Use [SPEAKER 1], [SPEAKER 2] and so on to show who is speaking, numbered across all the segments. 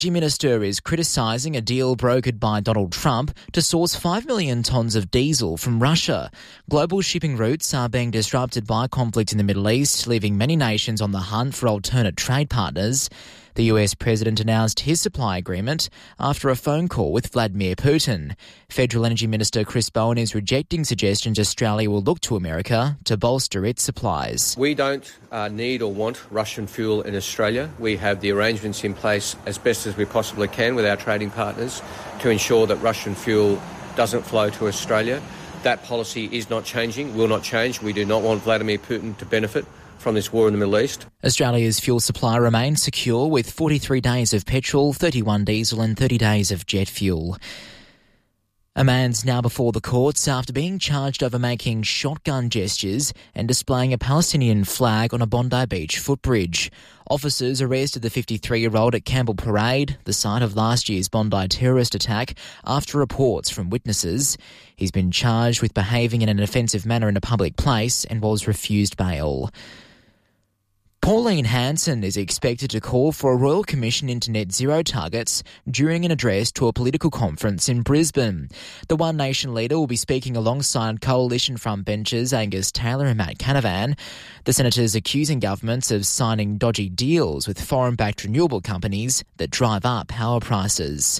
[SPEAKER 1] Energy Minister is criticising a deal brokered by Donald Trump to source 5 million tonnes of diesel from Russia. Global shipping routes are being disrupted by conflict in the Middle East, leaving many nations on the hunt for alternate trade partners. The US President announced his supply agreement after a phone call with Vladimir Putin. Federal Energy Minister Chris Bowen is rejecting suggestions Australia will look to America to bolster its supplies.
[SPEAKER 2] We don't need or want Russian fuel in Australia. We have the arrangements in place as best as we possibly can with our trading partners to ensure that Russian fuel doesn't flow to Australia. That policy is not changing, will not change. We do not want Vladimir Putin to benefit from this war in the Middle East.
[SPEAKER 1] Australia's fuel supply remains secure with 43 days of petrol, 31 diesel and 30 days of jet fuel. A man's now before the courts after being charged over making shotgun gestures and displaying a Palestinian flag on a Bondi Beach footbridge. Officers arrested the 53-year-old at Campbell Parade, the site of last year's Bondi terrorist attack, after reports from witnesses. He's been charged with behaving in an offensive manner in a public place and was refused bail. Pauline Hanson is expected to call for a Royal Commission into net zero targets during an address to a political conference in Brisbane. The One Nation leader will be speaking alongside coalition frontbenchers Angus Taylor and Matt Canavan. The senators accusing governments of signing dodgy deals with foreign-backed renewable companies that drive up power prices.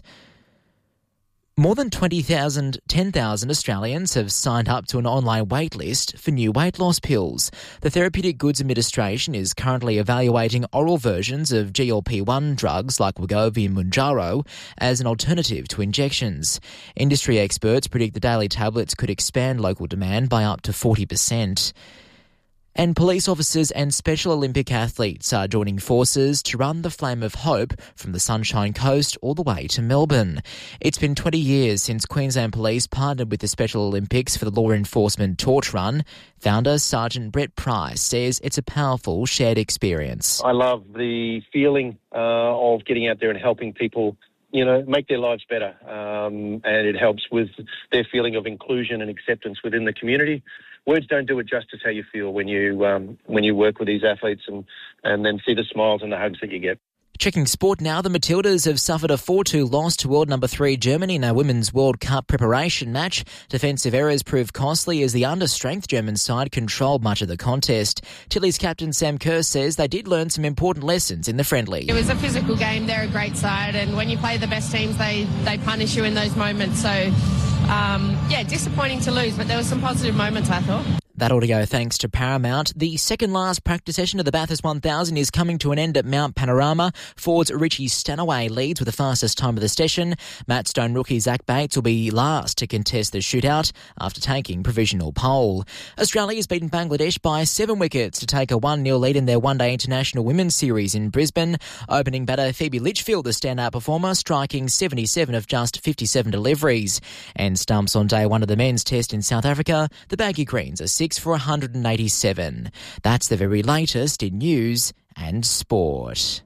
[SPEAKER 1] More than 10,000 Australians have signed up to an online wait list for new weight loss pills. The Therapeutic Goods Administration is currently evaluating oral versions of GLP-1 drugs like Wegovy and Mounjaro as an alternative to injections. Industry experts predict the daily tablets could expand local demand by up to 40%. And police officers and Special Olympic athletes are joining forces to run the Flame of Hope from the Sunshine Coast all the way to Melbourne. It's been 20 years since Queensland Police partnered with the Special Olympics for the law enforcement torch run. Founder Sergeant Brett Price says it's a powerful shared experience.
[SPEAKER 3] I love the feeling of getting out there and helping people, make their lives better. And it helps with their feeling of inclusion and acceptance within the community. Words don't do it justice how you feel when you work with these athletes and then see the smiles and the hugs that you get.
[SPEAKER 1] Checking sport now, the Matildas have suffered a 4-2 loss to world number 3 Germany in a Women's World Cup preparation match. Defensive errors proved costly as the understrength German side controlled much of the contest. Tilly's captain Sam Kerr says they did learn some important lessons in the friendly.
[SPEAKER 4] It was a physical game. They're a great side, and when you play the best teams, they punish you in those moments. So, disappointing to lose, but there were some positive moments, I thought.
[SPEAKER 1] That audio thanks to Paramount. The second last practice session of the Bathurst 1000 is coming to an end at Mount Panorama. Ford's Richie Stanaway leads with the fastest time of the session. Matt Stone rookie Zach Bates will be last to contest the shootout after taking provisional pole. Australia has beaten Bangladesh by 7 wickets to take a 1-0 lead in their one-day international women's series in Brisbane. Opening batter Phoebe Litchfield, the standout performer, striking 77 of just 57 deliveries. And stumps on day 1 of the men's test in South Africa. The Baggy Greens are 6 for 187. That's the very latest in news and sport.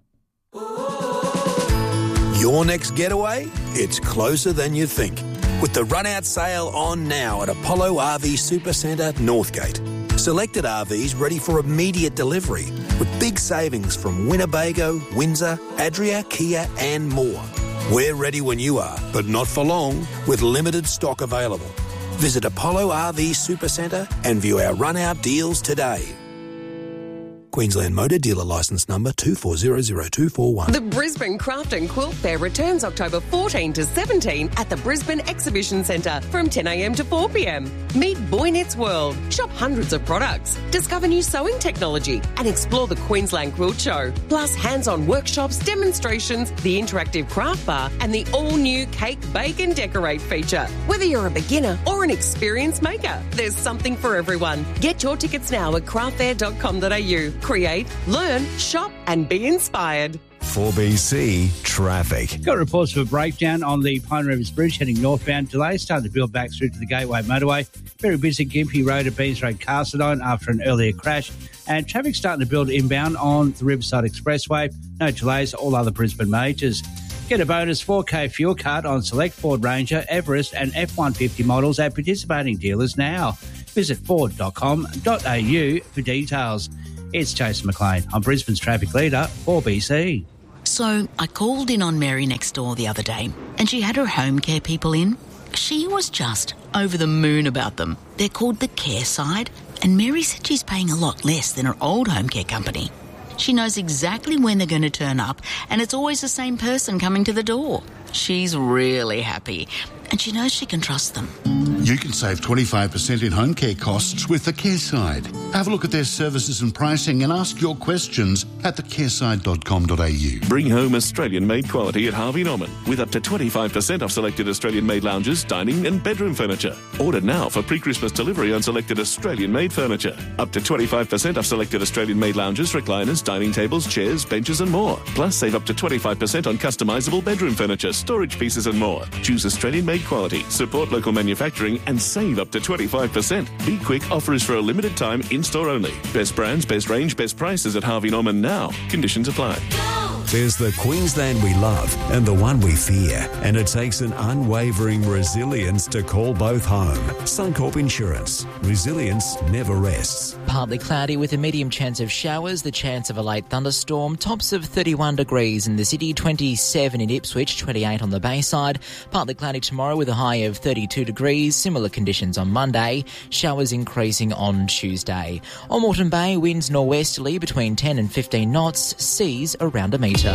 [SPEAKER 5] Your next getaway? It's closer than you think. With the run-out sale on now at Apollo RV Supercentre, Northgate. Selected RVs ready for immediate delivery with big savings from Winnebago, Windsor, Adria, Kia and more. We're ready when you are, but not for long, with limited stock available. Visit Apollo RV Supercentre and view our run-out deals today. Queensland Motor Dealer Licence Number 2400241.
[SPEAKER 6] The Brisbane Craft and Quilt Fair returns October 14 to 17 at the Brisbane Exhibition Centre from 10 a.m. to 4 p.m. Meet Boy Knits World, shop hundreds of products, discover new sewing technology and explore the Queensland Quilt Show. Plus hands-on workshops, demonstrations, the interactive craft bar and the all-new Cake, Bake and Decorate feature. Whether you're a beginner or an experienced maker, there's something for everyone. Get your tickets now at craftfair.com.au. Create, learn, shop and be inspired.
[SPEAKER 7] 4BC Traffic.
[SPEAKER 8] Got reports of a breakdown on the Pine Rivers Bridge heading northbound. Delays starting to build back through to the Gateway Motorway. Very busy Gympie Road at Beans Road, Carsedine after an earlier crash. And traffic starting to build inbound on the Riverside Expressway. No delays, all other Brisbane majors. Get a bonus 4K fuel card on select Ford Ranger, Everest and F-150 models at participating dealers now. Visit ford.com.au for details. It's Jason McLean. I'm Brisbane's traffic leader, 4BC.
[SPEAKER 9] So I called in on Mary next door the other day, and she had her home care people in. She was just over the moon about them. They're called the Care Side, and Mary said she's paying a lot less than her old home care company. She knows exactly when they're going to turn up, and it's always the same person coming to the door. She's really happy, and she knows she can trust them.
[SPEAKER 10] You can save 25% in home care costs with the Care Side. Have a look at their services and pricing and ask your questions at thecareside.com.au.
[SPEAKER 11] Bring home Australian-made quality at Harvey Norman with up to 25% off selected Australian-made lounges, dining and bedroom furniture. Order now for pre-Christmas delivery on selected Australian-made furniture. Up to 25% off selected Australian-made lounges, recliners, dining tables, chairs, benches and more. Plus, save up to 25% on customisable bedroom furniture, storage pieces and more. Choose Australian-made quality, support local manufacturing and save up to 25%. Be quick, offer is for a limited time, in-store only. Best brands, best range, best prices at Harvey Norman now. Conditions apply.
[SPEAKER 7] There's the Queensland we love and the one we fear, and it takes an unwavering resilience to call both home. Suncorp Insurance. Resilience never rests.
[SPEAKER 1] Partly cloudy with a medium chance of showers, the chance of a late thunderstorm. Tops of 31 degrees in the city, 27 in Ipswich, 28 on the Bayside. Partly cloudy tomorrow with a high of 32 degrees. Similar conditions on Monday. Showers increasing on Tuesday. On Moreton Bay, winds norwesterly between 10 and 15 knots. Seas around a metre.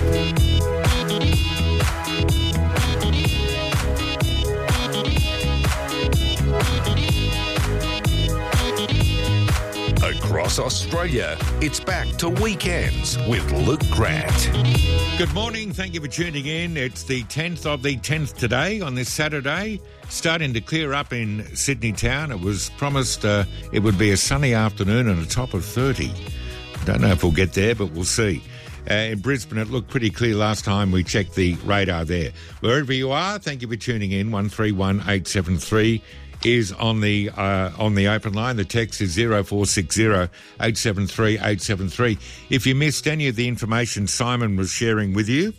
[SPEAKER 12] Across Australia, it's back to Weekends with Luke Grant.
[SPEAKER 13] Good morning. Thank you for tuning in. It's the 10th of the 10th today on this Saturday. Starting to clear up in Sydney town. It was promised it would be a sunny afternoon and a top of 30. Don't know if we'll get there, but we'll see. In Brisbane, it looked pretty clear last time we checked the radar there. Wherever you are, thank you for tuning in. 131873 is on the open line. The text is 0460 873 873. If you missed any of the information Simon was sharing with you,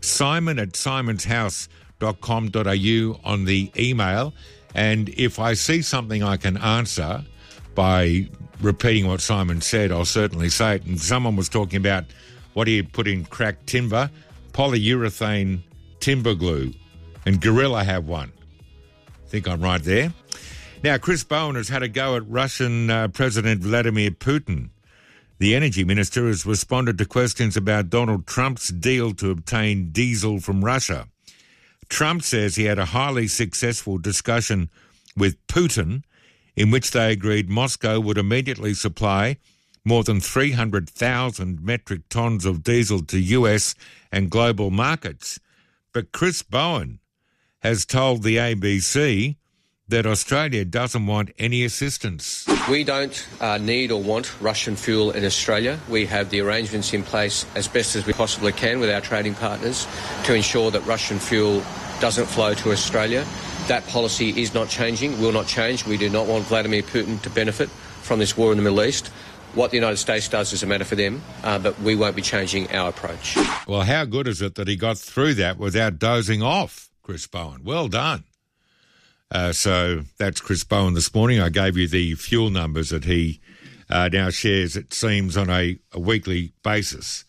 [SPEAKER 13] simon@simonshouse.com.au on the email. And if I see something I can answer by repeating what Simon said, I'll certainly say it. And someone was talking about what do you put in cracked timber? Polyurethane timber glue. And Gorilla have one. I think I'm right there. Now, Chris Bowen has had a go at Russian President Vladimir Putin. The energy minister has responded to questions about Donald Trump's deal to obtain diesel from Russia. Trump says he had a highly successful discussion with Putin in which they agreed Moscow would immediately supply more than 300,000 metric tons of diesel to US and global markets. But Chris Bowen has told the ABC that Australia doesn't want any assistance.
[SPEAKER 2] We don't need or want Russian fuel in Australia. We have the arrangements in place as best as we possibly can with our trading partners to ensure that Russian fuel doesn't flow to Australia. That policy is not changing, will not change. We do not want Vladimir Putin to benefit from this war in the Middle East. What the United States does is a matter for them, but we won't be changing our approach.
[SPEAKER 13] Well, how good is it that he got through that without dozing off, Chris Bowen? Well done. So that's Chris Bowen this morning. I gave you the fuel numbers that he now shares, it seems, on a weekly basis.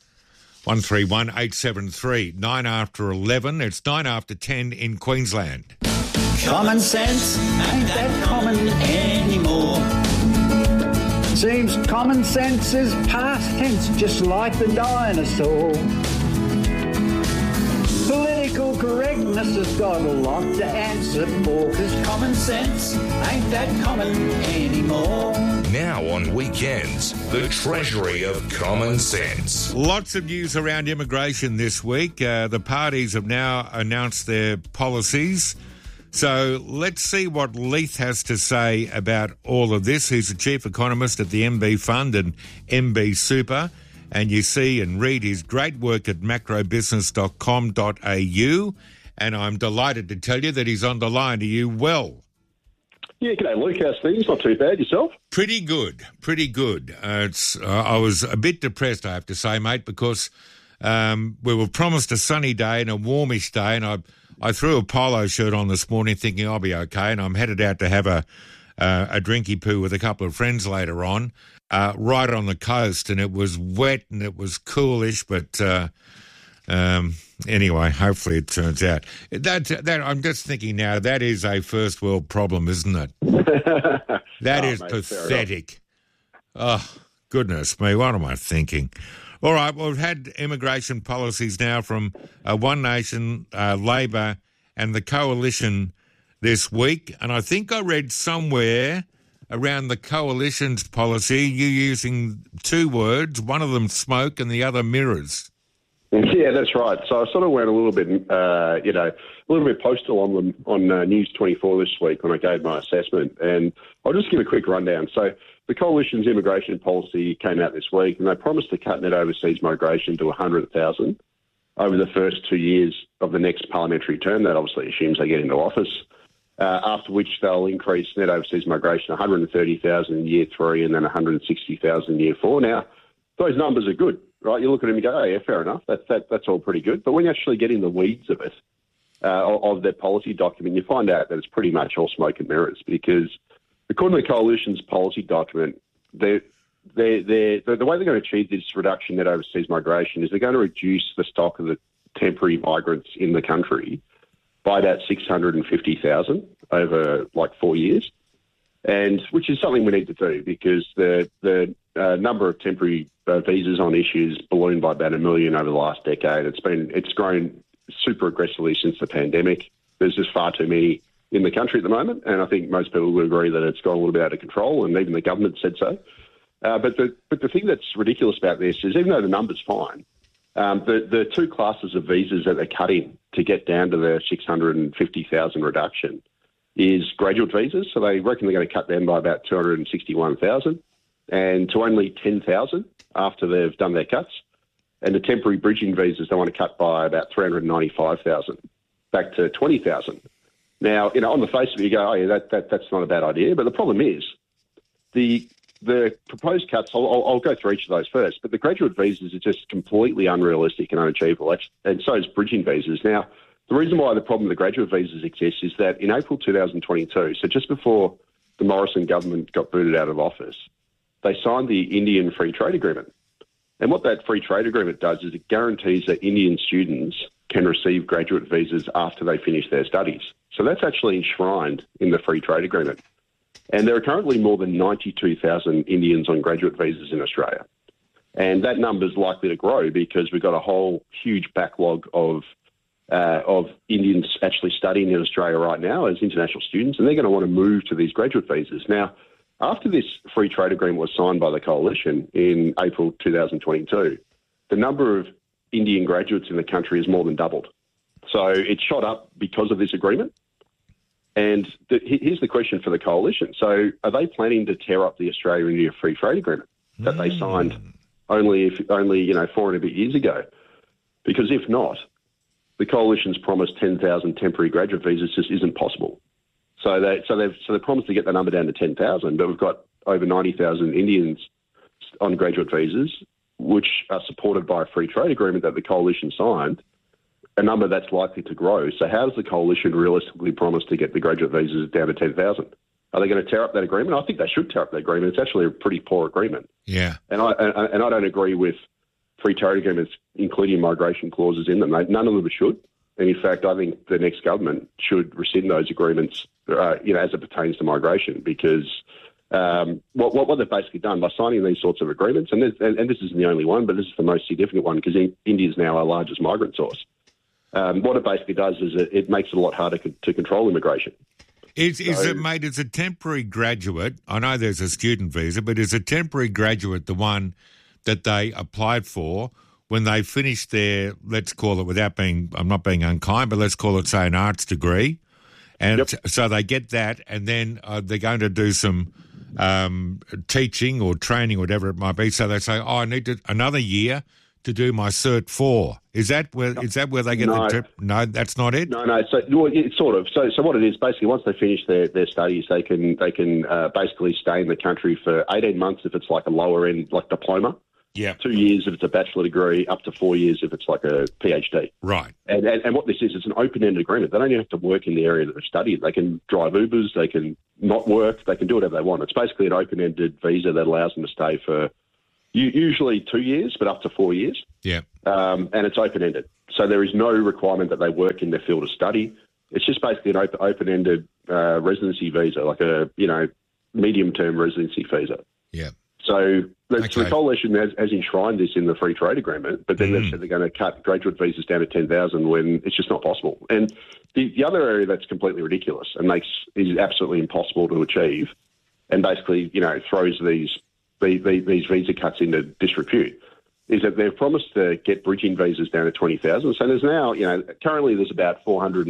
[SPEAKER 13] 131873, 9 after 11. It's 9 after 10 in Queensland.
[SPEAKER 14] Common sense ain't that common anymore. Seems common sense is past tense, just like the dinosaur. Political correctness has got a lot to answer for, 'cause common sense ain't that common anymore.
[SPEAKER 12] Now on Weekends, the Treasury of Common Sense.
[SPEAKER 13] Lots of news around immigration this week. The parties have now announced their policies. So let's see what Leith has to say about all of this. He's the chief economist at the MB Fund and MB Super. And you see and read his great work at macrobusiness.com.au. And I'm delighted to tell you that he's on the line. Are you well?
[SPEAKER 15] Yeah, g'day, Luke. How's things? Not too bad. Yourself?
[SPEAKER 13] Pretty good. I was a bit depressed, I have to say, mate, because we were promised a sunny day and a warmish day, and I threw a polo shirt on this morning thinking I'll be okay, and I'm headed out to have a drinky poo with a couple of friends later on, right on the coast, and it was wet and it was coolish, but Anyway, hopefully it turns out. That I'm just thinking now, that is a first world problem, isn't it? That is mate, pathetic. Oh, goodness me, what am I thinking? All right, well, we've had immigration policies now from One Nation, Labor and the Coalition this week, and I think I read somewhere around the Coalition's policy, you using two words, one of them smoke and the other mirrors.
[SPEAKER 15] Yeah, that's right. So I sort of went a little bit, a little bit postal on them on News 24 this week when I gave my assessment, and I'll just give a quick rundown. So the Coalition's immigration policy came out this week, and they promised to cut net overseas migration to 100,000 over the first 2 years of the next parliamentary term. That obviously assumes they get into office. After which they'll increase net overseas migration 130,000 in year 3 and then 160,000 in year 4. Now, those numbers are good, right? You look at them and go, oh, yeah, fair enough. That's all pretty good. But when you actually get in the weeds of it, of their policy document, you find out that it's pretty much all smoke and mirrors because according to the Coalition's policy document, the way they're going to achieve this reduction in net overseas migration is they're going to reduce the stock of the temporary migrants in the country by about 650,000 over like 4 years, and which is something we need to do because the number of temporary visas on issues ballooned by about 1 million over the last decade. It's grown super aggressively since the pandemic. There's just far too many in the country at the moment, and I think most people would agree that it's gone a little bit out of control, and even the government said so. But the thing that's ridiculous about this is even though the number's fine, the two classes of visas that they're cutting to get down to the 650,000 reduction is graduate visas. So they reckon they're going to cut them by about 261,000 and to only 10,000 after they've done their cuts. And the temporary bridging visas they want to cut by about 395,000 back to 20,000. Now, on the face of it, you go, oh, yeah, that's not a bad idea. But the problem is the proposed cuts, I'll go through each of those first, but the graduate visas are just completely unrealistic and unachievable, and so is bridging visas. Now, the reason why the problem with the graduate visas exists is that in April 2022, so just before the Morrison government got booted out of office, they signed the Indian Free Trade Agreement. And what that free trade agreement does is it guarantees that Indian students can receive graduate visas after they finish their studies. So that's actually enshrined in the Free Trade Agreement. And there are currently more than 92,000 Indians on graduate visas in Australia. And that number is likely to grow because we've got a whole huge backlog of Indians actually studying in Australia right now as international students, and they're going to want to move to these graduate visas. Now, after this free trade agreement was signed by the Coalition in April 2022, the number of Indian graduates in the country has more than doubled. So it shot up because of this agreement. And here's the question for the Coalition. So are they planning to tear up the Australia-India Free Trade Agreement that they signed only 4 and a bit years ago? Because if not, the Coalition's promised 10,000 temporary graduate visas just isn't possible. So they've promised to get the number down to 10,000, but we've got over 90,000 Indians on graduate visas, which are supported by a free trade agreement that the Coalition signed, a number that's likely to grow. So how does the Coalition realistically promise to get the graduate visas down to 10,000? Are they going to tear up that agreement? I think they should tear up that agreement. It's actually a pretty poor agreement.
[SPEAKER 13] Yeah.
[SPEAKER 15] And I don't agree with free trade agreements, including migration clauses in them. None of them should. And in fact, I think the next government should rescind those agreements, as it pertains to migration, because what they've basically done by signing these sorts of agreements, and this isn't the only one, but this is the most significant one because India is now our largest migrant source. What it basically does is it makes it a lot harder to control immigration.
[SPEAKER 13] Is it, mate, is a temporary graduate, I know there's a student visa, but is a temporary graduate the one that they applied for when they finished their, let's call it, I'm not being unkind, but let's call it, say, an arts degree? And so they get that, and then they're going to do some teaching or training, whatever it might be. So they say, I need another year to do my Cert 4. Is that where they get the trip? No, that's not it?
[SPEAKER 15] No. So it's sort of. So what it is, basically, once they finish their studies, they can basically stay in the country for 18 months if it's like a lower end, like diploma.
[SPEAKER 13] Yeah.
[SPEAKER 15] 2 years if it's a bachelor degree, up to 4 years if it's like a PhD.
[SPEAKER 13] Right.
[SPEAKER 15] And what this is, it's an open-ended agreement. They don't even have to work in the area that they've studied. They can drive Ubers, they can not work, they can do whatever they want. It's basically an open-ended visa that allows them to stay for Usually 2 years, but up to 4 years.
[SPEAKER 13] Yeah.
[SPEAKER 15] And it's open-ended. So there is no requirement that they work in their field of study. It's just basically an open-ended residency visa, like a, medium-term residency visa.
[SPEAKER 13] Yeah.
[SPEAKER 15] So the coalition has enshrined this in the free trade agreement, but then they've said they're going to cut graduate visas down to 10,000 when it's just not possible. And the other area that's completely ridiculous and is absolutely impossible to achieve, and basically throws these visa cuts into disrepute, is that they've promised to get bridging visas down to 20,000. So there's now, currently there's about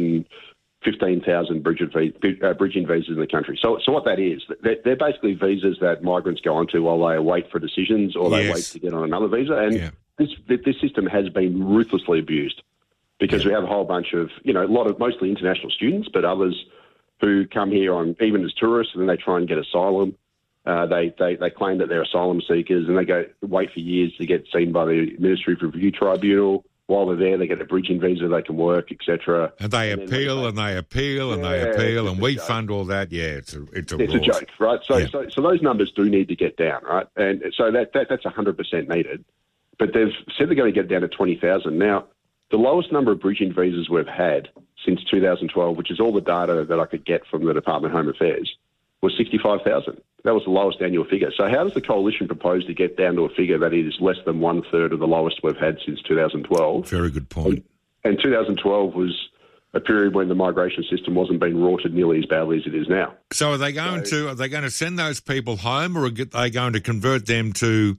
[SPEAKER 15] 415,000 bridging visas in the country. So what that is, they're basically visas that migrants go onto while they wait for decisions or they wait to get on another visa. And this system has been ruthlessly abused because we have a whole bunch of, mostly international students, but others who come here even as tourists, and then they try and get asylum. They claim that they're asylum seekers, and they wait for years to get seen by the Administrative Review Tribunal. While they're there, they get a bridging visa, they can work, etc.
[SPEAKER 13] And they appeal, and they appeal, and they appeal, and we fund all that. Yeah, it's a
[SPEAKER 15] joke, right? So those numbers do need to get down, right? And so that's 100% needed. But they've said they're going to get down to 20,000. Now, the lowest number of bridging visas we've had since 2012, which is all the data that I could get from the Department of Home Affairs, was 65,000. That was the lowest annual figure. So how does the coalition propose to get down to a figure that is less than 1/3 of the lowest we've had since 2012?
[SPEAKER 13] Very good point.
[SPEAKER 15] And 2012 was a period when the migration system wasn't being rorted nearly as badly as it is now.
[SPEAKER 13] So are they going to send those people home, or are they going to convert them to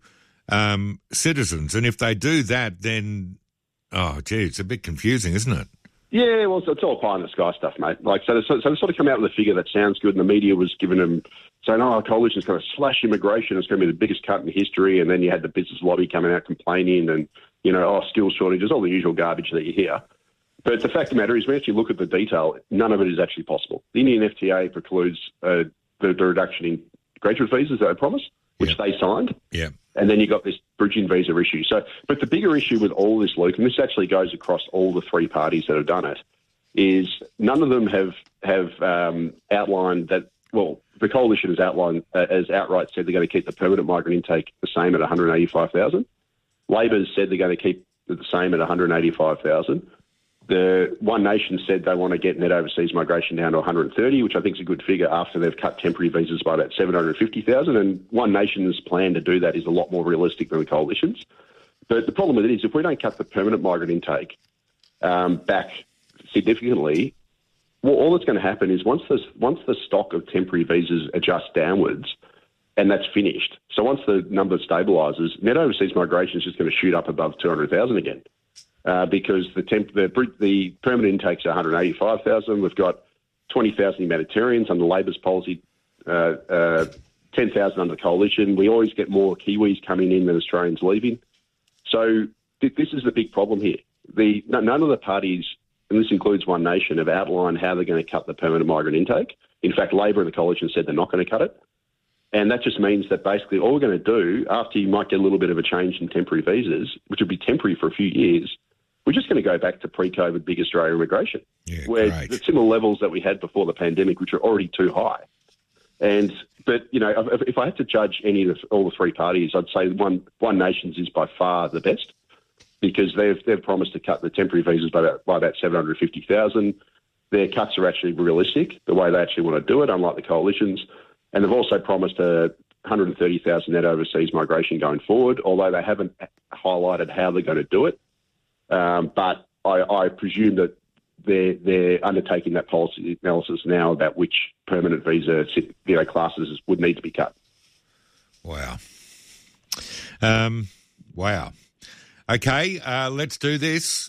[SPEAKER 13] citizens? And if they do that, then it's a bit confusing, isn't it?
[SPEAKER 15] Yeah, well, it's all pie in the sky stuff, mate. So they sort of come out with a figure that sounds good, and the media was giving them saying, our coalition's going to slash immigration, it's going to be the biggest cut in history, and then you had the business lobby coming out complaining and, skills shortages, all the usual garbage that you hear. But the fact of the matter is, when you actually look at the detail, none of it is actually possible. The Indian FTA precludes the reduction in graduate visas that they promised, which they signed.
[SPEAKER 13] Yeah.
[SPEAKER 15] And then you got this bridging visa issue. But the bigger issue with all this, Luke, and this actually goes across all the three parties that have done it, is none of them have outlined that. Well, the coalition has outlined, as outright said, they're going to keep the permanent migrant intake the same at 185,000. Labor's said they're going to keep it the same at 185,000. The One Nation said they want to get net overseas migration down to 130, which I think is a good figure after they've cut temporary visas by about 750,000. And One Nation's plan to do that is a lot more realistic than the coalition's. But the problem with it is if we don't cut the permanent migrant intake back significantly, well, all that's going to happen is once the stock of temporary visas adjusts downwards, and that's finished. So once the number stabilises, net overseas migration is just going to shoot up above 200,000 again. Because the permanent intake's 185,000. We've got 20,000 humanitarians under Labor's policy, 10,000 under the coalition. We always get more Kiwis coming in than Australians leaving. So this is the big problem here. None of the parties, and this includes One Nation, have outlined how they're going to cut the permanent migrant intake. In fact, Labor and the coalition said they're not going to cut it. And that just means that basically all we're going to do, after you might get a little bit of a change in temporary visas, which would be temporary for a few years, we're just going to go back to pre-COVID big Australia immigration, where the similar levels that we had before the pandemic, which are already too high. But if I had to judge all the three parties, I'd say One Nation's is by far the best because they've promised to cut the temporary visas by about 750,000. Their cuts are actually realistic, the way they actually want to do it, unlike the coalitions. And they've also promised 130,000 net overseas migration going forward, although they haven't highlighted how they're going to do it. But I presume that they're undertaking that policy analysis now about which permanent visa classes would need to be cut.
[SPEAKER 13] Wow. Wow. Okay, let's do this.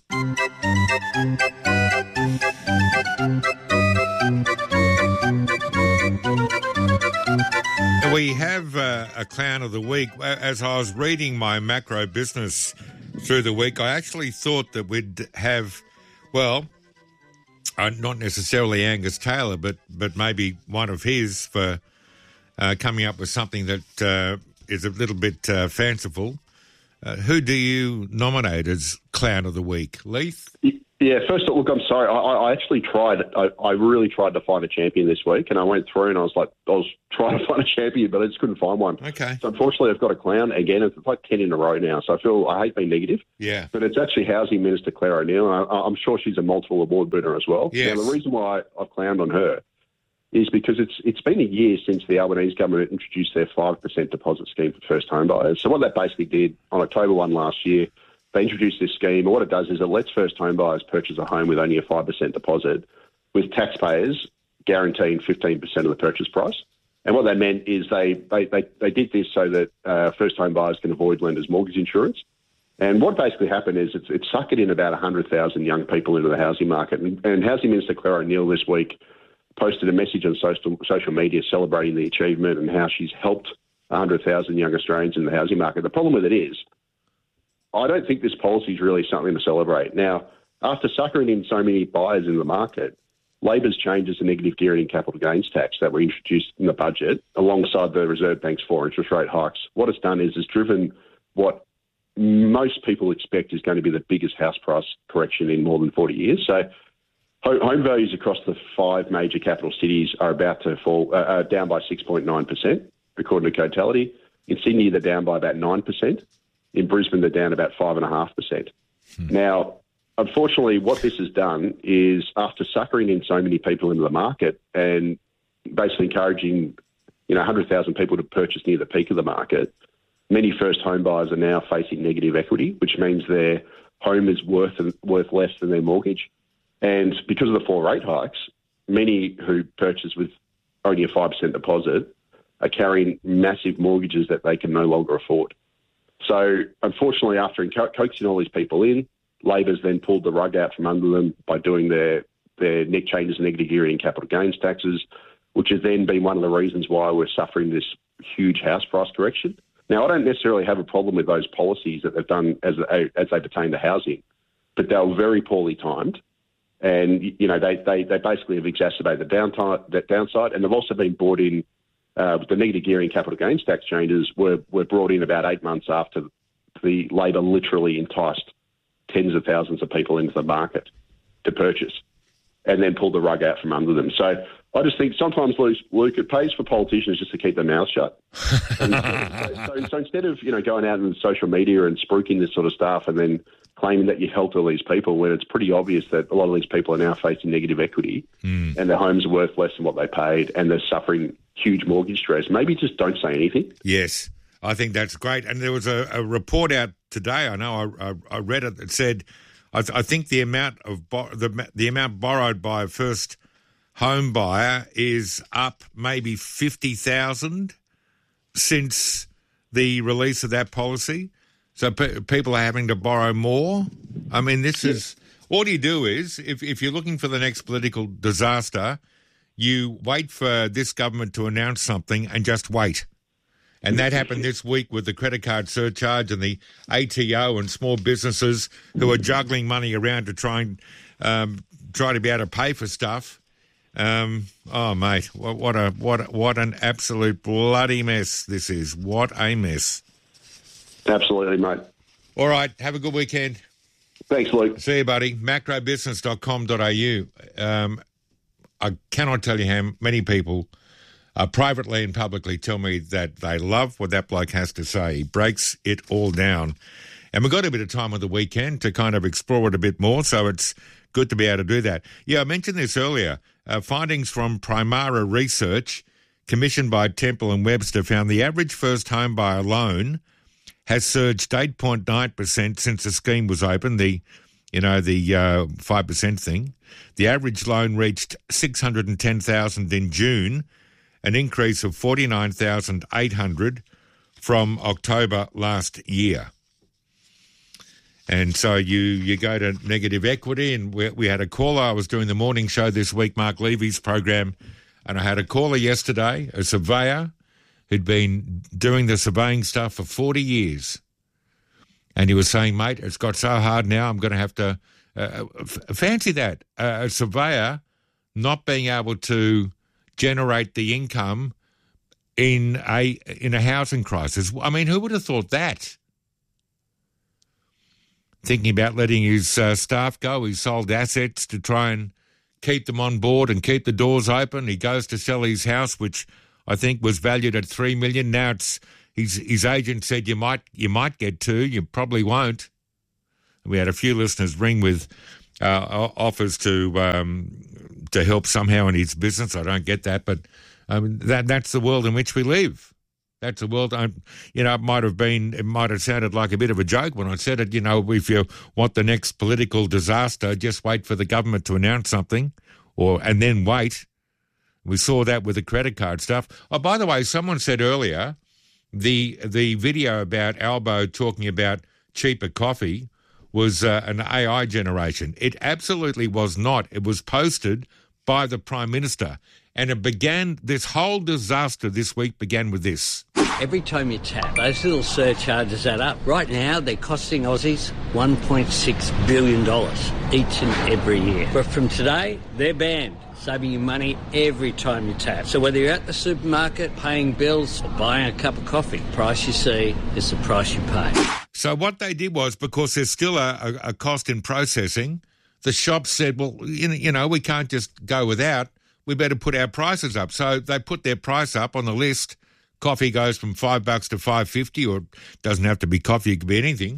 [SPEAKER 13] We have a clown of the week. As I was reading my macro business through the week, I actually thought that we'd have, well, not necessarily Angus Taylor, but maybe one of his for coming up with something that is a little bit fanciful. Who do you nominate as clown of the week, Leith?
[SPEAKER 15] Yeah, Yeah, first of all, look, I'm sorry. I actually tried. I really tried to find a champion this week, and I went through and I was trying to find a champion, but I just couldn't find one.
[SPEAKER 13] Okay.
[SPEAKER 15] So unfortunately, I've got a clown again. It's like 10 in a row now, so I hate being negative.
[SPEAKER 13] Yeah.
[SPEAKER 15] But it's actually Housing Minister Claire O'Neill, and I'm sure she's a multiple award winner as well.
[SPEAKER 13] Yes.
[SPEAKER 15] Now, the reason why I've clowned on her is because it's been a year since the Albanese government introduced their 5% deposit scheme for first home buyers. So what that basically did on October 1 last year, they introduced this scheme, and what it does is it lets first home buyers purchase a home with only a 5% deposit, with taxpayers guaranteeing 15% of the purchase price. And what that meant is they did this so that first home buyers can avoid lenders' mortgage insurance. And what basically happened is it's suckered in about 100,000 young people into the housing market. And Housing Minister Claire O'Neill this week posted a message on social media celebrating the achievement and how she's helped 100,000 young Australians in the housing market. The problem with it is, I don't think this policy is really something to celebrate. Now, after suckering in so many buyers in the market, Labor's changes to negative gearing and capital gains tax that were introduced in the budget, alongside the Reserve Bank's 4 interest rate hikes, what it's done is driven what most people expect is going to be the biggest house price correction in more than 40 years. So home values across the 5 major capital cities are about to fall, down by 6.9%, according to Cotality. In Sydney, they're down by about 9%. In Brisbane, they're down about 5.5%. Now, unfortunately, what this has done is, after suckering in so many people into the market and basically encouraging 100,000 people to purchase near the peak of the market, many first home buyers are now facing negative equity, which means their home is worth less than their mortgage. And because of the 4 rate hikes, many who purchase with only a 5% deposit are carrying massive mortgages that they can no longer afford. So, unfortunately, after coaxing all these people in, Labor's then pulled the rug out from under them by doing their net changes in negative gearing and capital gains taxes, which has then been one of the reasons why we're suffering this huge house price correction. Now, I don't necessarily have a problem with those policies that they've done as they pertain to housing, but they were very poorly timed. And, they basically have exacerbated that downside, and they've also been brought in. The negative gearing capital gains tax changes were brought in about 8 months after the Labor literally enticed tens of thousands of people into the market to purchase and then pulled the rug out from under them. So I just think sometimes, Luke, it pays for politicians just to keep their mouths shut. So instead of going out on social media and spruiking this sort of stuff and then claiming that you helped all these people, when it's pretty obvious that a lot of these people are now facing negative equity and their homes are worth less than what they paid and they're suffering huge mortgage stress, maybe just don't say anything.
[SPEAKER 13] Yes, I think that's great. And there was a report out today, I know I read it, that said, I think the amount of the amount borrowed by a first home buyer is up maybe 50,000 since the release of that policy. So people are having to borrow more. I mean, this is... All you do is, if you're looking for the next political disaster, you wait for this government to announce something and just wait. And that happened this week with the credit card surcharge and the ATO and small businesses who are juggling money around to try to be able to pay for stuff. Oh, mate, what an absolute bloody mess this is. What a mess.
[SPEAKER 15] Absolutely, mate.
[SPEAKER 13] All right, have a good weekend.
[SPEAKER 15] Thanks, Luke.
[SPEAKER 13] See you, buddy. macrobusiness.com.au. I cannot tell you how many people privately and publicly tell me that they love what that bloke has to say. He breaks it all down. And we've got a bit of time on the weekend to kind of explore it a bit more, so it's good to be able to do that. Yeah, I mentioned this earlier. Findings from Primara Research, commissioned by Temple & Webster, found the average first home buyer loan has surged 8.9% since the scheme was opened, the 5% thing. The average loan reached $610,000 in June, an increase of $49,800 from October last year. And so you go to negative equity, and we had a caller. I was doing the morning show this week, Mark Levy's program, and I had a caller yesterday, a surveyor, who'd been doing the surveying stuff for 40 years. And he was saying, mate, it's got so hard now, I'm going to have to... fancy that, a surveyor not being able to generate the income in a housing crisis. I mean, who would have thought that? thinking about letting his staff go. He sold assets to try and keep them on board and keep the doors open. He goes to sell his house, which I think was valued at $3 million. Now it's his agent said you might get $2 million. You probably won't. We had a few listeners ring with offers to help somehow in his business. I don't get that, but that's the world in which we live. That's the world. It might have sounded like a bit of a joke when I said it. If you want the next political disaster, just wait for the government to announce something, and then wait. We saw that with the credit card stuff. Oh, by the way, someone said earlier the video about Albo talking about cheaper coffee was an AI generation. It absolutely was not. It was posted by the Prime Minister. And this whole disaster this week began with this.
[SPEAKER 16] Every time you tap, those little surcharges add up. Right now, they're costing Aussies $1.6 billion each and every year. But from today, they're banned, saving you money every time you tap. So whether you're at the supermarket, paying bills, or buying a cup of coffee, the price you see is the price you pay.
[SPEAKER 13] So what they did was, because there's still a cost in processing, the shops said, well, we can't just go without. We better put our prices up. So they put their price up on the list. Coffee goes from $5 to $5.50, or it doesn't have to be coffee, it could be anything.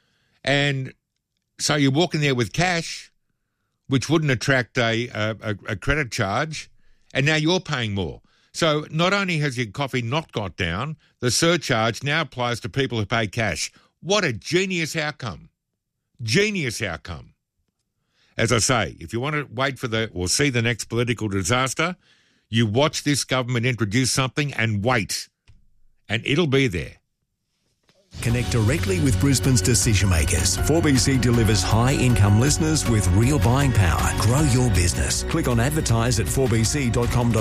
[SPEAKER 13] And so you walk in there with cash, which wouldn't attract a credit charge, and now you're paying more. So not only has your coffee not got down, the surcharge now applies to people who pay cash. What a genius outcome. Genius outcome. As I say, if you want to wait for or see the next political disaster, you watch this government introduce something and wait, and it'll be there.
[SPEAKER 7] Connect directly with Brisbane's decision makers. 4BC delivers high-income listeners with real buying power. Grow your business. Click on advertise at 4bc.com.au.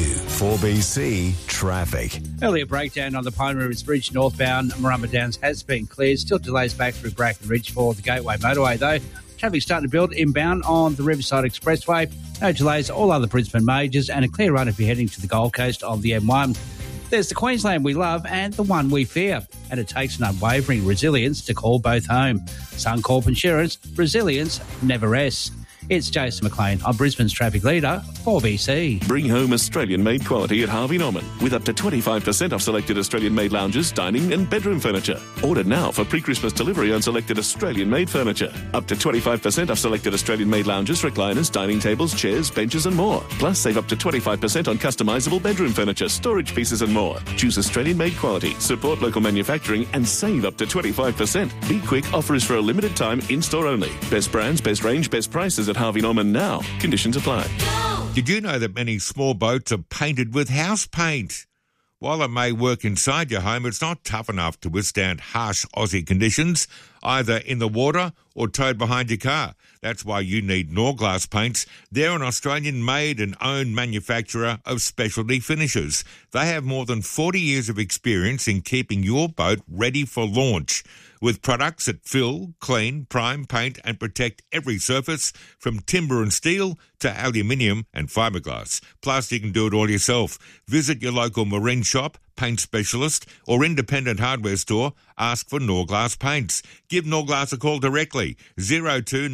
[SPEAKER 7] 4BC Traffic.
[SPEAKER 8] Earlier breakdown on the Pine Rivers Bridge northbound Marumba Downs has been cleared. Still delays back through Bracken Ridge for the Gateway Motorway though. Traffic starting to build inbound on the Riverside Expressway. No delays, all other Brisbane majors, and a clear run if you're heading to the Gold Coast on the M1. There's the Queensland we love and the one we fear, and it takes an unwavering resilience to call both home. Suncorp Insurance, resilience never rests. It's Jason McLean on Brisbane's traffic leader, 4BC.
[SPEAKER 11] Bring home Australian-made quality at Harvey Norman with up to 25% off selected Australian-made lounges, dining and bedroom furniture. Order now for pre-Christmas delivery on selected Australian-made furniture. Up to 25% off selected Australian-made lounges, recliners, dining tables, chairs, benches and more. Plus, save up to 25% on customisable bedroom furniture, storage pieces and more. Choose Australian-made quality, support local manufacturing and save up to 25%. Be quick, offer is for a limited time, in-store only. Best brands, best range, best prices at Harvey Norman now. Conditions apply.
[SPEAKER 13] Did you know that many small boats are painted with house paint? While it may work inside your home, it's not tough enough to withstand harsh Aussie conditions, either in the water or towed behind your car. That's why you need Norglass paints. They're an Australian-made and owned manufacturer of specialty finishes. They have more than 40 years of experience in keeping your boat ready for launch, with products that fill, clean, prime, paint and protect every surface from timber and steel to aluminium and fiberglass. Plus, you can do it all yourself. Visit your local marine shop, paint specialist or independent hardware store. Ask for Norglass paints. Give Norglass a call directly, 02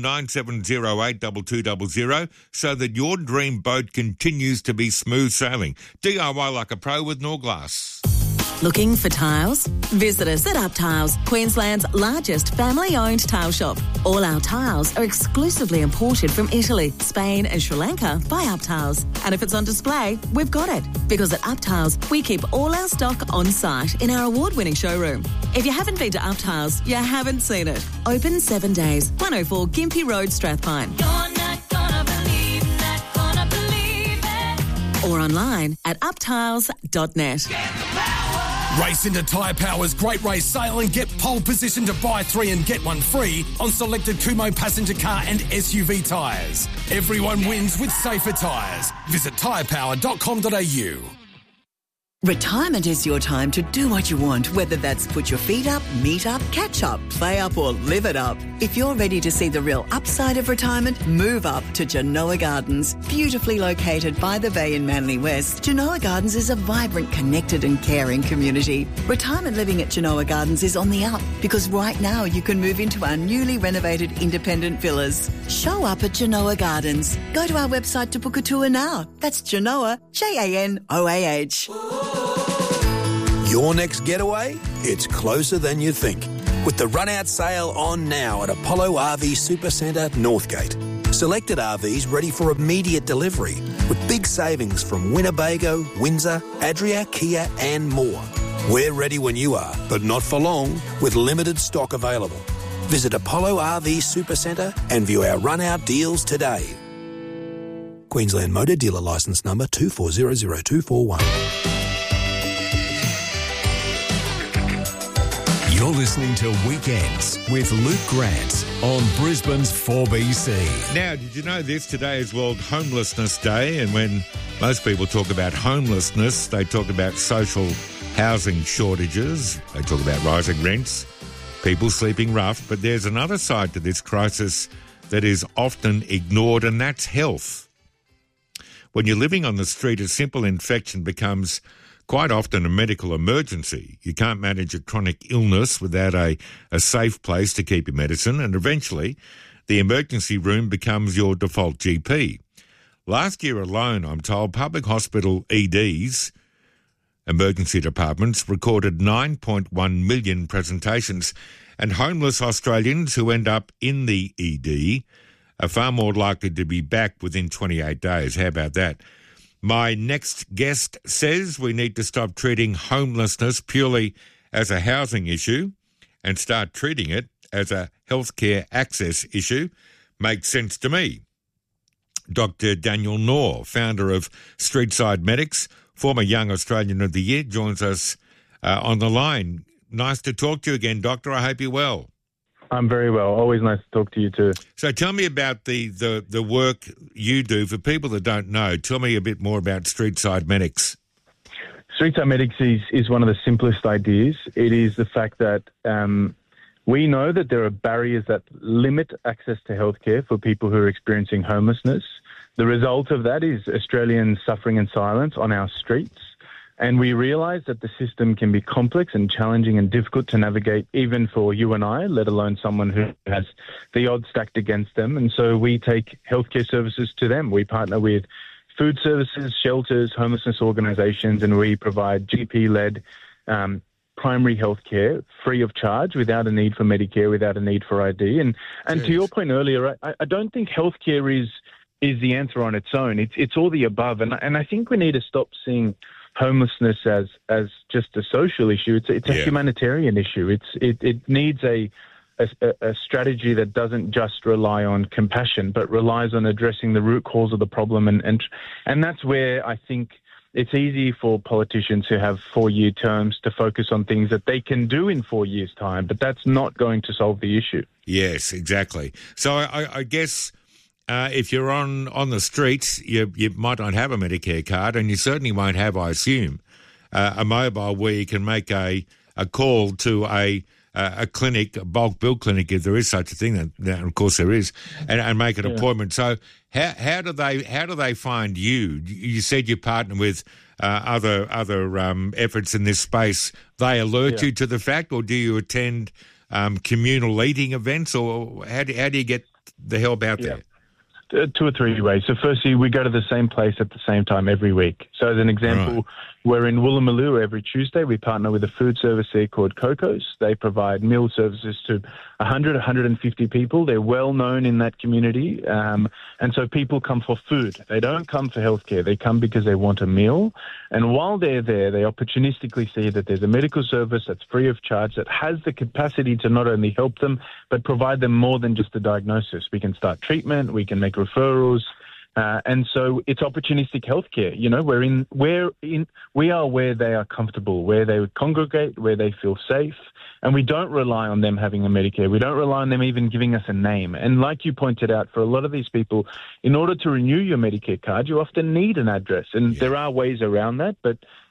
[SPEAKER 13] 9708 2200, so that your dream boat continues to be smooth sailing. DIY like a pro with Norglass.
[SPEAKER 17] Looking for tiles? Visit us at Up Tiles, Queensland's largest family-owned tile shop. All our tiles are exclusively imported from Italy, Spain and Sri Lanka by Up Tiles. And if it's on display, we've got it. Because at Up Tiles, we keep all our stock on site in our award-winning showroom. If you haven't been to Up Tiles, you haven't seen it. Open 7 days, 104 Gympie Road, Strathpine.
[SPEAKER 18] You're not gonna believe, not gonna believe it.
[SPEAKER 17] Or online at uptiles.net.
[SPEAKER 19] Race into Tyre Power's Great Race Sale and get pole position to buy 3 and get 1 free on selected Kumho passenger car and SUV tyres. Everyone wins with safer tyres. Visit tyrepower.com.au.
[SPEAKER 20] Retirement is your time to do what you want, whether that's put your feet up, meet up, catch up, play up or live it up. If you're ready to see the real upside of retirement, move up to Genoa Gardens. Beautifully located by the bay in Manly West, Genoa Gardens is a vibrant, connected and caring community. Retirement living at Genoa Gardens is on the up because right now you can move into our newly renovated independent villas. Show up at Genoa Gardens. Go to our website to book a tour now. That's Genoa, Janoah.
[SPEAKER 5] Your next getaway? It's closer than you think. With the run-out sale on now at Apollo RV Supercentre, Northgate. Selected RVs ready for immediate delivery with big savings from Winnebago, Windsor, Adria, Kia and more. We're ready when you are, but not for long, with limited stock available. Visit Apollo RV Supercentre and view our run-out deals today. Queensland Motor Dealer Licence Number 2400241.
[SPEAKER 7] You're listening to Weekends with Luke Grant on Brisbane's 4BC.
[SPEAKER 13] Now, did you know this? Today is World Homelessness Day, and when most people talk about homelessness, they talk about social housing shortages, they talk about rising rents, people sleeping rough, but there's another side to this crisis that is often ignored, and that's health. When you're living on the street, a simple infection becomes quite often a medical emergency. You can't manage a chronic illness without a safe place to keep your medicine, and eventually the emergency room becomes your default GP. Last year alone, I'm told, public hospital EDs, emergency departments, recorded 9.1 million presentations, and homeless Australians who end up in the ED are far more likely to be back within 28 days. How about that? My next guest says we need to stop treating homelessness purely as a housing issue and start treating it as a healthcare access issue. Makes sense to me. Dr. Daniel Knorr, founder of Streetside Medics, former Young Australian of the Year, joins us on the line. Nice to talk to you again, Doctor. I hope you're well.
[SPEAKER 21] I'm very well. Always nice to talk to you too.
[SPEAKER 13] So tell me about the work you do. For people that don't know, tell me a bit more about Streetside Medics.
[SPEAKER 21] Streetside Medics is one of the simplest ideas. It is the fact that we know that there are barriers that limit access to healthcare for people who are experiencing homelessness. The result of that is Australians suffering in silence on our streets. And we realise that the system can be complex and challenging and difficult to navigate even for you and I, let alone someone who has the odds stacked against them. And so we take healthcare services to them. We partner with food services, shelters, homelessness organisations, and we provide GP-led primary health care free of charge without a need for Medicare, without a need for ID. And to your point earlier, I don't think healthcare is the answer on its own. It's all the above. And I think we need to stop seeing homelessness as just a social issue. It's a humanitarian issue. It needs a strategy that doesn't just rely on compassion, but relies on addressing the root cause of the problem. And that's where I think it's easy for politicians who have 4-year terms to focus on things that they can do in 4 years' time, but that's not going to solve the issue.
[SPEAKER 13] Yes, exactly. So I guess if you're on the streets, you might not have a Medicare card, and you certainly won't have, I assume, a mobile where you can make a call to a clinic, a bulk bill clinic, if there is such a thing. That of course there is, and make an appointment. So how do they find you? You said you partner with other efforts in this space. They alert you to the fact, or do you attend communal eating events, or how do you get the help out there?
[SPEAKER 21] 2 or 3 ways. So firstly, we go to the same place at the same time every week. So as an example, we're in Woolloomooloo every Tuesday. We partner with a food service there called Coco's. They provide meal services to 100, 150 people. They're well known in that community. And so people come for food. They don't come for healthcare. They come because they want a meal. And while they're there, they opportunistically see that there's a medical service that's free of charge that has the capacity to not only help them, but provide them more than just a diagnosis. We can start treatment. We can make referrals. And so it's opportunistic healthcare. You know, we are where they are comfortable, where they would congregate, where they feel safe. And we don't rely on them having a Medicare. We don't rely on them even giving us a name. And like you pointed out, for a lot of these people, in order to renew your Medicare card, you often need an address. And there are ways around that. But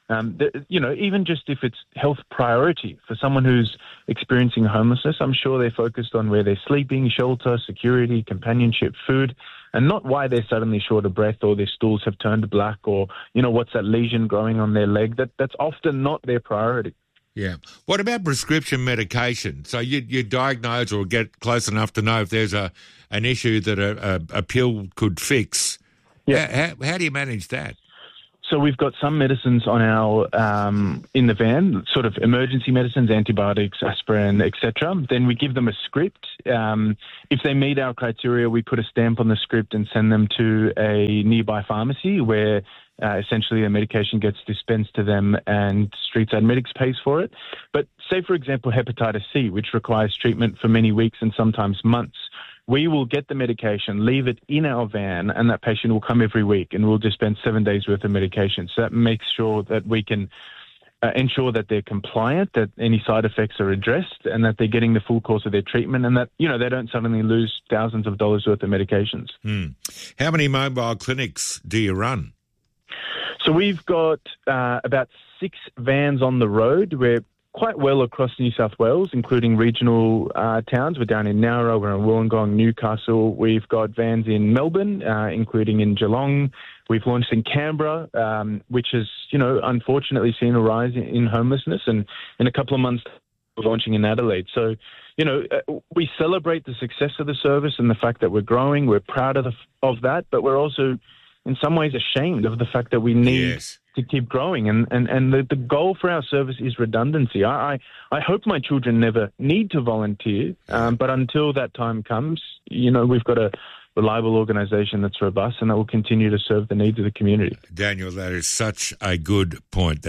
[SPEAKER 21] Even just if it's health priority for someone who's experiencing homelessness, I'm sure they're focused on where they're sleeping, shelter, security, companionship, food, and not why they're suddenly short of breath or their stools have turned black or, what's that lesion growing on their leg. That's often not their priority.
[SPEAKER 13] Yeah. What about prescription medication? So you diagnose or get close enough to know if there's an issue that a pill could fix.
[SPEAKER 21] Yeah.
[SPEAKER 13] How do you manage that?
[SPEAKER 21] So we've got some medicines on our in the van, sort of emergency medicines, antibiotics, aspirin, etc. Then we give them a script. If they meet our criteria, we put a stamp on the script and send them to a nearby pharmacy where essentially the medication gets dispensed to them and Streetside Medics pays for it. But say, for example, hepatitis C, which requires treatment for many weeks and sometimes months. We will get the medication, leave it in our van, and that patient will come every week and we'll dispense 7 days worth of medication. So that makes sure that we can ensure that they're compliant, that any side effects are addressed, and that they're getting the full course of their treatment, and that, they don't suddenly lose thousands of dollars worth of medications.
[SPEAKER 13] How many mobile clinics do you run?
[SPEAKER 21] So we've got about 6 vans on the road. We're quite well across New South Wales, including regional towns. We're down in Nowra, we're in Wollongong, Newcastle. We've got vans in Melbourne, including in Geelong. We've launched in Canberra, which has, unfortunately seen a rise in homelessness. And in a couple of months, we're launching in Adelaide. So, we celebrate the success of the service and the fact that we're growing. We're proud of that, but we're also in some ways ashamed of the fact that we need to keep growing. And the goal for our service is redundancy. I hope my children never need to volunteer, but until that time comes, we've got a reliable organisation that's robust and that will continue to serve the needs of the community.
[SPEAKER 13] Daniel, that is such a good point.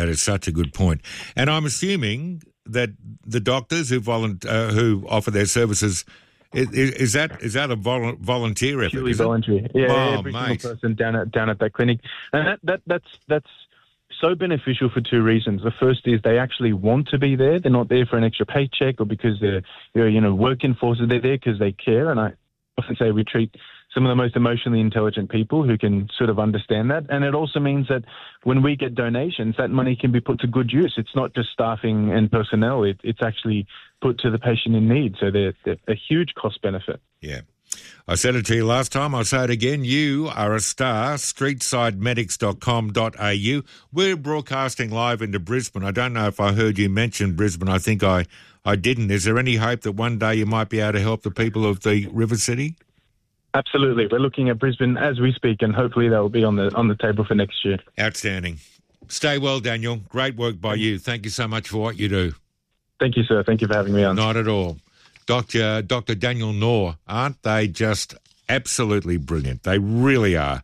[SPEAKER 13] And I'm assuming that the doctors who offer their services, is that a volunteer effort?
[SPEAKER 21] Purely voluntary. Yeah, every single person down at that clinic, and that's so beneficial for 2 reasons. The first is they actually want to be there. They're not there for an extra paycheck or because they're working forces. They're there because they care. And I often say we treat some of the most emotionally intelligent people who can sort of understand that. And it also means that when we get donations, that money can be put to good use. It's not just staffing and personnel. It's actually put to the patient in need. So they're a huge cost benefit.
[SPEAKER 13] Yeah. I said it to you last time, I'll say it again. You are a star, streetsidemedics.com.au. We're broadcasting live into Brisbane. I don't know if I heard you mention Brisbane. I think I didn't. Is there any hope that one day you might be able to help the people of the River City?
[SPEAKER 21] Absolutely. We're looking at Brisbane as we speak, and hopefully that will be on the table for next year.
[SPEAKER 13] Outstanding. Stay well, Daniel. Great work by you. Thank you so much for what you do.
[SPEAKER 21] Thank you, sir. Thank you for having me on.
[SPEAKER 13] Not at all. Dr. Daniel Knorr, aren't they just absolutely brilliant? They really are.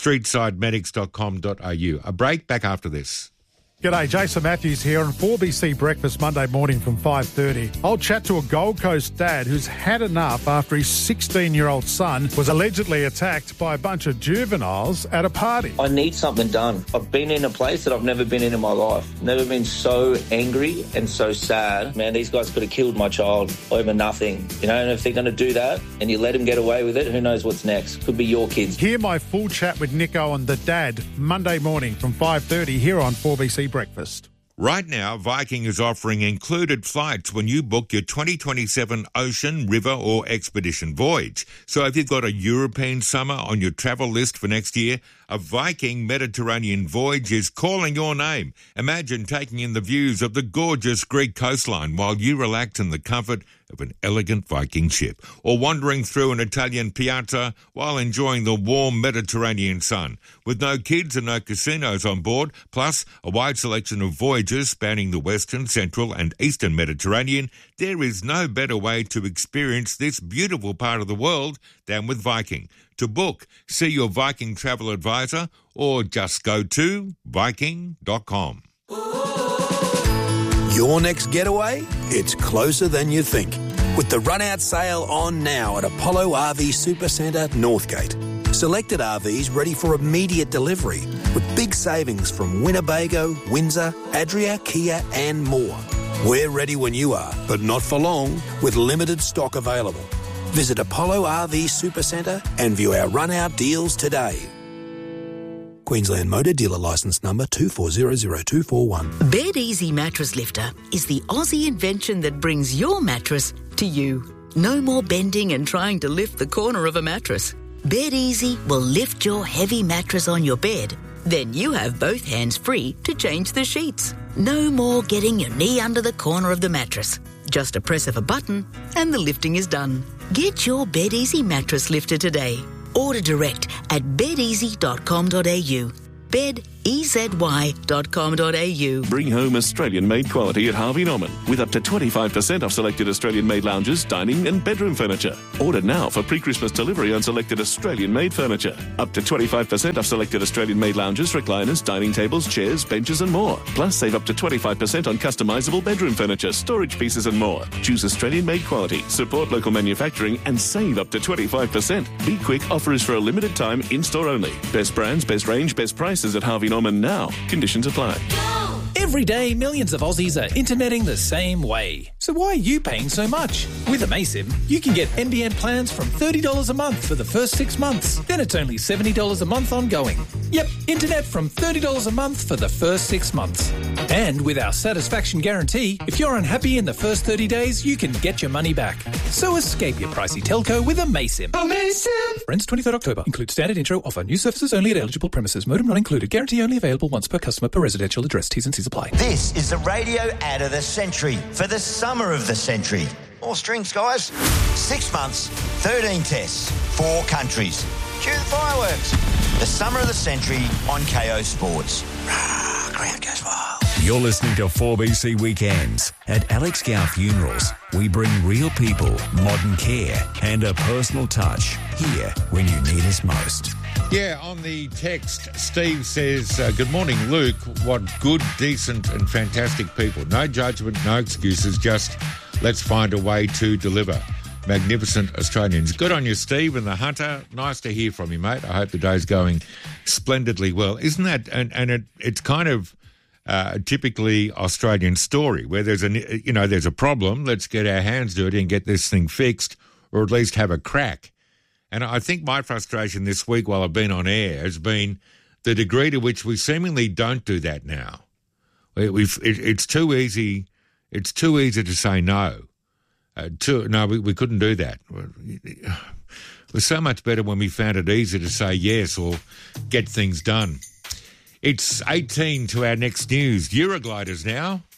[SPEAKER 13] streetsidemedics.com.au. A break, back after this.
[SPEAKER 3] G'day, Jason Matthews here on 4BC Breakfast Monday morning from 5:30. I'll chat to a Gold Coast dad who's had enough after his 16-year-old son was allegedly attacked by a bunch of juveniles at a party.
[SPEAKER 22] I need something done. I've been in a place that I've never been in my life. Never been so angry and so sad. Man, these guys could have killed my child over nothing. And if they're going to do that and you let them get away with it, who knows what's next? Could be your kids.
[SPEAKER 3] Hear my full chat with Nico and the dad Monday morning from 5:30 here on 4BC Breakfast.
[SPEAKER 13] Right now, Viking is offering included flights when you book your 2027 ocean, river or expedition voyage. So if you've got a European summer on your travel list for next year, a Viking Mediterranean voyage is calling your name. Imagine taking in the views of the gorgeous Greek coastline while you relax in the comfort of an elegant Viking ship, or wandering through an Italian piazza while enjoying the warm Mediterranean sun. With no kids and no casinos on board, plus a wide selection of voyages spanning the western, central and eastern Mediterranean, there is no better way to experience this beautiful part of the world than with Viking. To book, see your Viking travel advisor or just go to Viking.com.
[SPEAKER 5] Your next getaway? It's closer than you think. With the run-out sale on now at Apollo RV Supercentre, Northgate. Selected RVs ready for immediate delivery with big savings from Winnebago, Windsor, Adria, Kia and more. We're ready when you are, but not for long, with limited stock available. Visit Apollo RV Supercentre and view our run-out deals today. Queensland Motor Dealer Licence Number 2400241.
[SPEAKER 9] Bed Easy Mattress Lifter is the Aussie invention that brings your mattress to you. No more bending and trying to lift the corner of a mattress. Bed Easy will lift your heavy mattress on your bed. Then you have both hands free to change the sheets. No more getting your knee under the corner of the mattress. Just a press of a button and the lifting is done. Get your Bed Easy mattress lifter today. Order direct at bedeasy.com.au. bedeasy.com.au.
[SPEAKER 11] Bring home Australian-made quality at Harvey Norman with up to 25% off selected Australian-made lounges, dining and bedroom furniture. Order now for pre-Christmas delivery on selected Australian-made furniture. Up to 25% off selected Australian-made lounges, recliners, dining tables, chairs, benches and more. Plus, save up to 25% on customisable bedroom furniture, storage pieces and more. Choose Australian-made quality, support local manufacturing and save up to 25%. Be quick, offer is for a limited time, in-store only. Best brands, best range, best prices at Harvey Norman now. Conditions apply.
[SPEAKER 4] Every day, millions of Aussies are interneting the same way. So why are you paying so much? With Amaysim, you can get NBN plans from $30 a month for the first 6 months. Then it's only $70 a month ongoing. Yep, internet from $30 a month for the first 6 months. And with our satisfaction guarantee, if you're unhappy in the first 30 days, you can get your money back. So escape your pricey telco with Amaysim. Amaysim! Ends 23rd October. Include standard intro offer. New services only at eligible premises. Modem not included. Guarantee only available once per customer per residential address. T's and C's apply.
[SPEAKER 6] This is the radio ad of the century for the summer of the century. More strings, guys. 6 months, 13 tests, 4 countries. Cue the fireworks. The summer of the century on KO Sports. Ground goes wild.
[SPEAKER 7] You're listening to 4BC Weekends. At Alex Gow Funerals, we bring real people, modern care and a personal touch here when you need us most.
[SPEAKER 13] Yeah, on the text, Steve says, good morning, Luke. What good, decent and fantastic people. No judgment, no excuses, just let's find a way to deliver. Magnificent Australians. Good on you, Steve and the Hunter. Nice to hear from you, mate. I hope the day's going splendidly well. Isn't that, it's kind of a typically Australian story where there's a problem, let's get our hands dirty and get this thing fixed or at least have a crack. And I think my frustration this week while I've been on air has been the degree to which we seemingly don't do that now. It's too easy. It's too easy to say no. We couldn't do that. It was so much better when we found it easy to say yes or get things done. It's 18 to our next news. Eurogliders now.